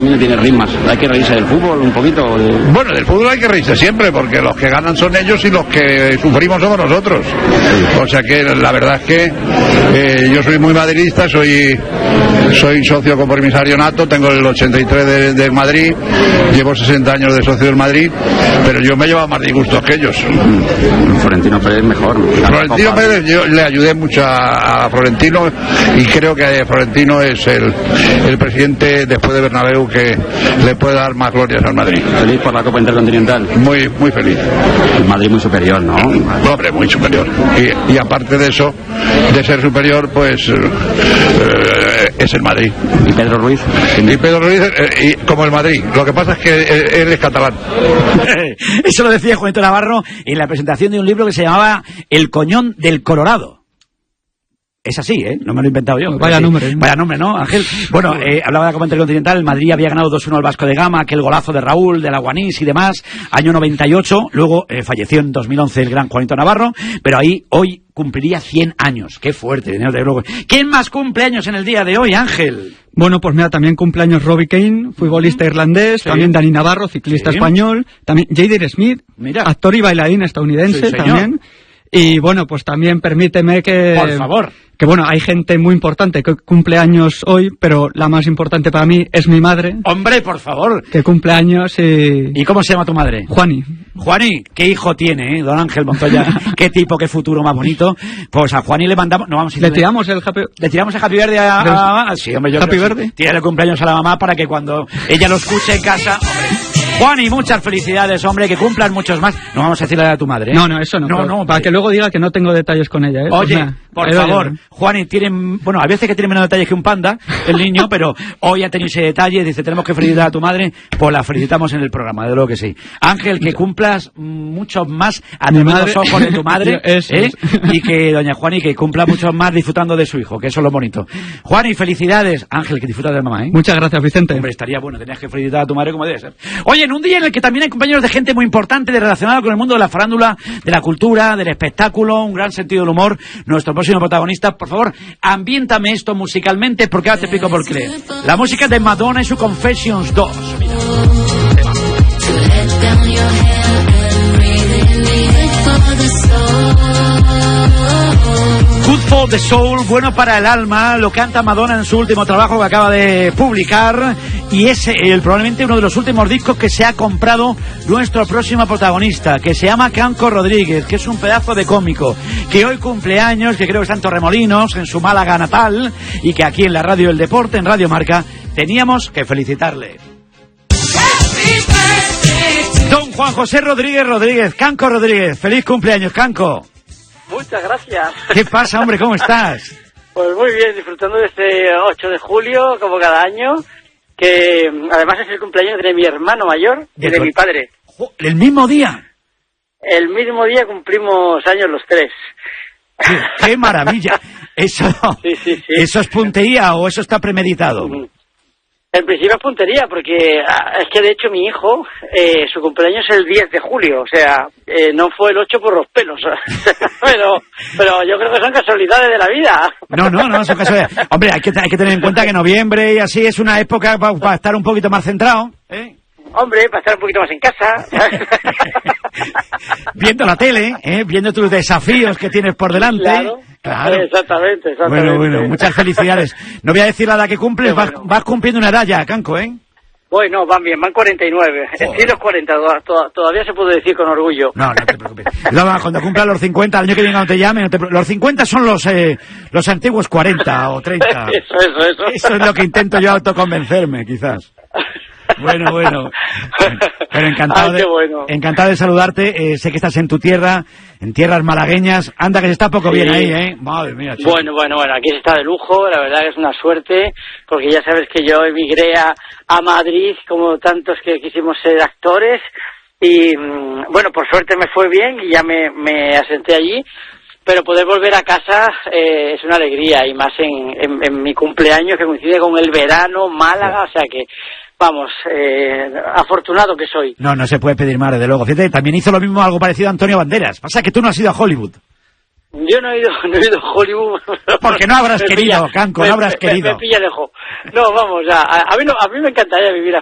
Tiene rimas, hay que reírse del fútbol un poquito. Bueno, del fútbol hay que reírse siempre, porque los que ganan son ellos y los que sufrimos somos nosotros. O sea que la verdad es que yo soy muy madridista, soy socio compromisario nato, tengo el 83 de Madrid, llevo 60 años de socio del Madrid, pero yo me he llevado más disgustos que ellos. Florentino Pérez mejor. Florentino Pérez, yo le ayudé mucho a Florentino y creo que Florentino es el presidente después de Bernabéu que le puede dar más glorias al Madrid. ¿Feliz por la Copa Intercontinental? Muy, muy feliz. El Madrid muy superior, ¿no? Hombre, muy superior. Y aparte de eso, de ser superior, pues es el Madrid. ¿Y Pedro Ruiz? Y Pedro Ruiz, como el Madrid. Lo que pasa es que él es catalán. Eso lo decía Juanito Navarro en la presentación de un libro que se llamaba El Coñón del Colorado. Es así, ¿eh? No me lo he inventado yo. Vaya sí. nombre. Vaya nombre, ¿no, Ángel? Bueno, hablaba de la Copa Intercontinental. El Madrid había ganado 2-1 al Vasco de Gama, aquel golazo de Raúl, del Aguanís y demás. Año 98. Luego falleció en 2011 el gran Juanito Navarro. Pero ahí, hoy, cumpliría 100 años. Qué fuerte. ¿Quién más cumple años en el día de hoy, Ángel? Bueno, pues mira, también cumpleaños Robbie Keane, futbolista irlandés, sí. También Dani Navarro, ciclista español, también Jaden Smith, mira, actor y bailarín estadounidense, sí, también. Y bueno, pues también permíteme que... Por favor. Que bueno, hay gente muy importante que cumple años hoy, pero la más importante para mí es mi madre. ¡Hombre, por favor! Que cumple años y... ¿Y cómo se llama tu madre? Juani. Juani, qué hijo tiene, don Ángel Montoya. Qué tipo, qué futuro más bonito. Pues a Juani le mandamos... No, vamos a ¿Le tiramos el happy... ¿Le tiramos el happy birthday a mamá? Sí, hombre, yo ¿Happy birthday? Sí. Tírale el cumpleaños a la mamá para que cuando ella lo escuche en casa... Hombre. Juani, muchas felicidades, hombre, que cumplan muchos más. No vamos a decirle a tu madre, ¿eh? No, eso no. No, para que luego diga que no tengo detalles con ella, ¿eh? Oye, por favor, Juani, bueno, a veces que tiene menos detalles que un panda, el niño, pero hoy ha tenido ese detalle, dice, tenemos que felicitar a tu madre, pues la felicitamos en el programa, de luego que sí. Ángel, que cumplas muchos más a los ojos de tu madre, y que doña Juani, que cumpla muchos más disfrutando de su hijo, que eso es lo bonito. Juani, felicidades. Ángel, que disfruta de mamá, ¿eh? Muchas gracias, Vicente. Hombre, estaría bueno, tenías que felicitar a tu madre como debe ser. Oye, en un día en el que también hay compañeros de gente muy importante relacionada con el mundo de la farándula, de la cultura, del espectáculo, un gran sentido del humor, nuestro próximo protagonista, por favor, ambiéntame esto musicalmente, porque ahora te explico por qué. La música de Madonna y su Confessions 2. Mira. Good for the Soul, bueno para el alma, lo canta Madonna en su último trabajo que acaba de publicar, y es probablemente uno de los últimos discos que se ha comprado nuestro próximo protagonista, que se llama Kanko Rodríguez, que es un pedazo de cómico, que hoy cumple años, que creo que está en Torremolinos, en su Málaga natal, y que aquí en la Radio del Deporte, en Radio Marca, teníamos que felicitarle. Don Juan José Rodríguez, Kanko Rodríguez, feliz cumpleaños, Kanko. Muchas gracias. ¿Qué pasa, hombre? ¿Cómo estás? Pues muy bien, disfrutando de este 8 de julio, como cada año, que además es el cumpleaños de mi hermano mayor y de mi padre. ¿El mismo día? El mismo día cumplimos años los tres. ¡Qué maravilla! Eso, sí. ¿Eso es puntería o eso está premeditado? En principio es puntería, porque es que de hecho mi hijo, su cumpleaños es el 10 de julio, o sea, no fue el 8 por los pelos, pero yo creo que son casualidades de la vida. No, son casualidades. Hombre, hay que tener en cuenta que noviembre y así es una época para estar un poquito más centrado, ¿eh? Hombre, para estar un poquito más en casa. Viendo la tele, viendo tus desafíos que tienes por delante. Claro. Exactamente. Bueno, muchas felicidades. No voy a decir la edad que cumples, vas cumpliendo una edad ya, Kanko, ¿eh? Bueno, van bien, van 49. Sí, los 40, todavía se puede decir con orgullo. No te preocupes. Cuando cumplas los 50, el año que viene no te llamen, los 50 son los antiguos 40 o 30. Eso es lo que intento yo autoconvencerme, quizás. Bueno. Pero encantado de saludarte. Sé que estás en tu tierra, en tierras malagueñas. Anda, que se está poco bien ahí, ¿eh? Madre mía, chico. Bueno, aquí se está de lujo. La verdad que es una suerte, porque ya sabes que yo emigré a Madrid, como tantos que quisimos ser actores. Y bueno, por suerte me fue bien y ya me asenté allí. Pero poder volver a casa es una alegría, y más en mi cumpleaños, que coincide con el verano, Málaga, o sea que... Vamos, afortunado que soy. No se puede pedir más, desde luego. Fíjate, también hizo lo mismo, algo parecido a Antonio Banderas. Pasa que tú no has ido a Hollywood. Yo no he ido a Hollywood. Porque no habrás querido, Canco, no habrás querido. Me pilla lejos. No, vamos, a mí me encantaría vivir